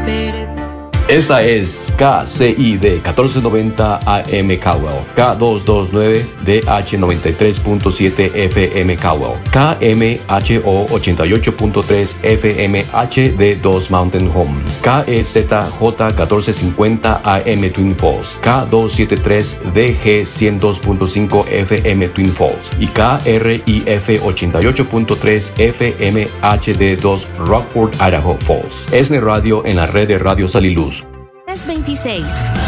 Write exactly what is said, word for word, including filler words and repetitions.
Esta es K C I D catorce noventa A M Cowell, K doscientos veintinueve D H noventa y tres punto siete F M Cowell, K M H O ochenta y ocho punto tres F M H D dos Mountain Home, K E Z J catorce cincuenta A M Twin Falls, K doscientos setenta y tres D G ciento dos punto cinco F M Twin Falls y K R I F ochenta y ocho punto tres F M H D dos Rockford, Idaho Falls. ESNE Radio en la red de Radio Saliluz. tres veintiséis.